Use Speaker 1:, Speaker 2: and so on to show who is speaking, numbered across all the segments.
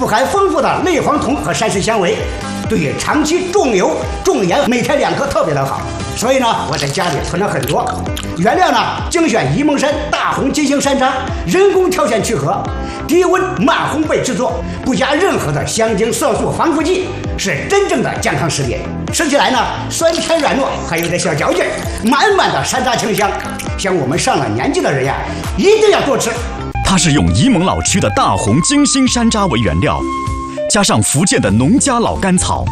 Speaker 1: 富含丰富的类黄酮和膳食纤维，对于长期重油重盐每天2颗特别的好。所以呢，我在家里囤了很多。原料呢，精选沂蒙山大红金星山楂，人工挑选去核，低温慢烘焙制作，不加任何的香精、色素、防腐剂，是真正的健康食品。吃起来呢，酸甜软糯，还有点小嚼劲，满满的山楂清香。像我们上了年纪的人呀，一定要多吃。
Speaker 2: 它是用沂蒙老区的大红金星山楂为原料，加上福建的农家老甘草，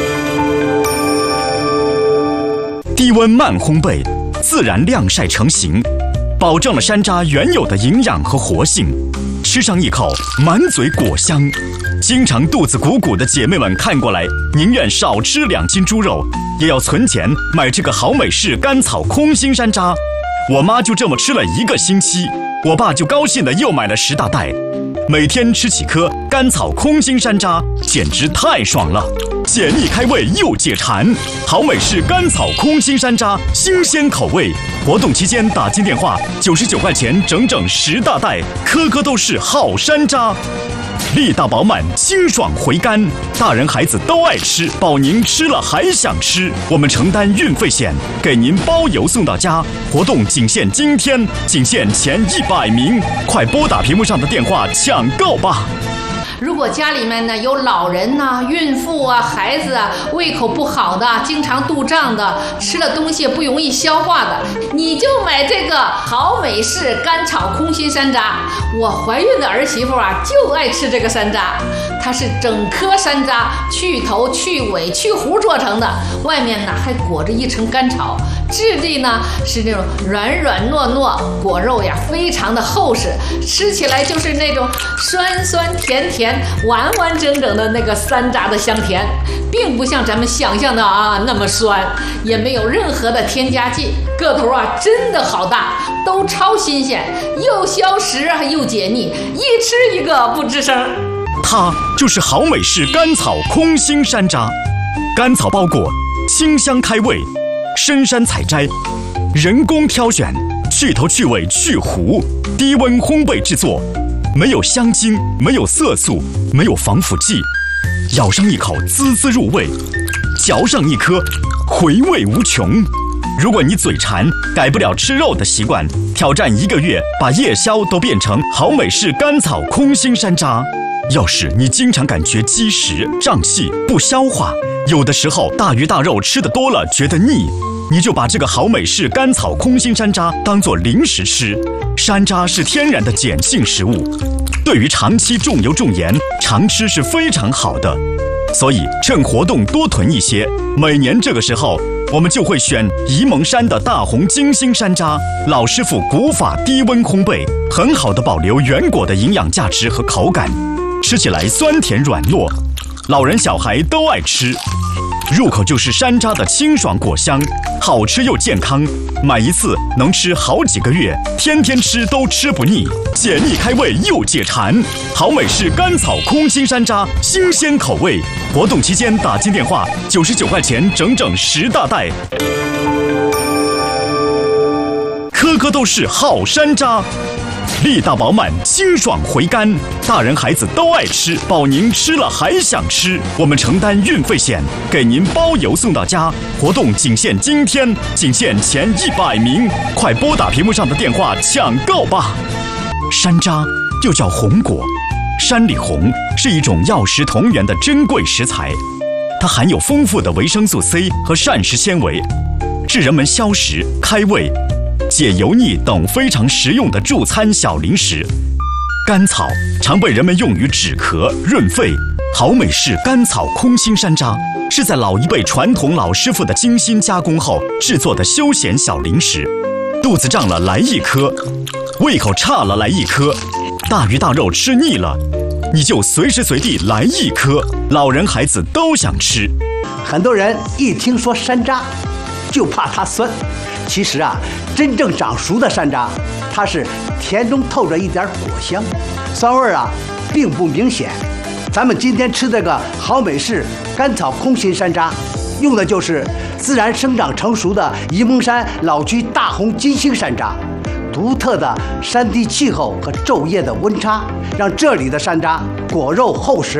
Speaker 2: 低温慢烘焙，自然晾晒成型，保证了山楂原有的营养和活性。吃上一口，满嘴果香。经常肚子鼓鼓的姐妹们看过来，宁愿少吃2斤猪肉，也要存钱买这个好美式甘草空心山楂。我妈就这么吃了1个星期，我爸就高兴的又买了10大袋，每天吃几颗甘草空心山楂，简直太爽了，解腻开胃又解馋。好美式甘草空心山楂，新鲜口味。活动期间打进电话，99块钱整整10大袋，颗颗都是好山楂。力大饱满，清爽回甘，大人孩子都爱吃，保您吃了还想吃。我们承担运费险，给您包邮送到家。活动仅限今天，仅限前100名，快拨打屏幕上的电话抢购吧。
Speaker 3: 如果家里面呢有老人呐、孕妇啊、孩子啊，胃口不好的，经常肚胀的，吃了东西不容易消化的，你就买这个好美式甘草空心山楂。我怀孕的儿媳妇啊就爱吃这个山楂，它是整颗山楂去头去尾去核做成的，外面呢还裹着一层甘草，质地呢是那种软软糯糯，果肉呀非常的厚实，吃起来就是那种酸酸甜甜完完整整的那个山楂的香甜，并不像咱们想象的那么酸，也没有任何的添加剂，个头真的好大，都超新鲜，又消食又解腻，一吃一个不吱声。
Speaker 2: 它就是好美式甘草空心山楂，甘草包裹，清香开胃，深山采摘，人工挑选，去头去尾去核，低温烘焙制作，没有香精，没有色素，没有防腐剂，咬上一口滋滋入味，嚼上一颗回味无穷。如果你嘴馋，改不了吃肉的习惯，挑战1个月，把夜宵都变成好美式甘草空心山楂。要是你经常感觉积食、胀气、不消化，有的时候大鱼大肉吃得多了觉得腻，你就把这个好美式甘草空心山楂当作零食吃。山楂是天然的碱性食物，对于长期重油重盐，常吃是非常好的。所以趁活动多囤一些，每年这个时候我们就会选沂蒙山的大红金星山楂，老师傅古法低温烘焙，很好的保留原果的营养价值和口感，吃起来酸甜软糯，老人小孩都爱吃。入口就是山楂的清爽果香，好吃又健康，买一次能吃好几个月，天天吃都吃不腻，解腻开胃又解馋。好美式甘草空心山楂，新鲜口味。活动期间打进电话，99块钱整整10大袋，颗颗都是好山楂。力大饱满，清爽回甘，大人孩子都爱吃，保您吃了还想吃。我们承担运费险，给您包邮送到家。活动仅限今天，仅限前100名，快拨打屏幕上的电话抢购吧。山楂又叫红果，山里红是一种药食同源的珍贵食材，它含有丰富的维生素 C 和膳食纤维，是人们消食、开胃、解油腻等非常实用的助餐小零食。甘草常被人们用于止咳、润肺，好美式甘草空心山楂是在老一辈传统老师傅的精心加工后制作的休闲小零食。肚子胀了来一颗，胃口差了来一颗，大鱼大肉吃腻了，你就随时随地来一颗，老人孩子都想吃。
Speaker 1: 很多人一听说山楂，就怕它酸。其实真正长熟的山楂，它是甜中透着一点果香，酸味并不明显。咱们今天吃这个好美式甘草空心山楂，用的就是自然生长成熟的沂蒙山老区大红金星山楂。独特的山地气候和昼夜的温差，让这里的山楂果肉厚实，